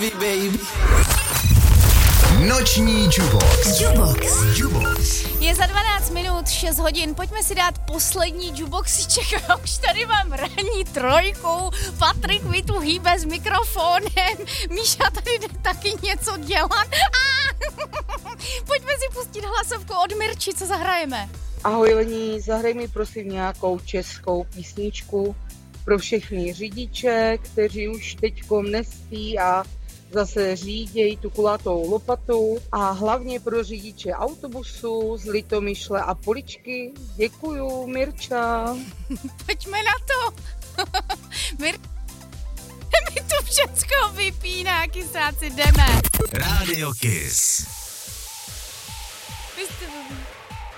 love you, baby. Noční Jubox. Je za 12 minut, 6 hodin, pojďme si dát poslední jukeboxíček. Já už tady mám ranní trojku, Patrik mi tu hýbe s mikrofonem, Míša tady jde taky něco dělat. Pojďme si pustit hlasovku od Mirči, co zahrajeme? Ahoj Lení, zahraj mi prosím nějakou českou písničku pro všechny řidiče, kteří už teďkom nespí a zase řídějí tu kulatou lopatu, a hlavně pro řidiče autobusu z Litomyšle a Poličky. Děkuju, Mirča. Pojďme na to. Mi tu všecko vypíná, kysáci, jdeme. Radio Kiss.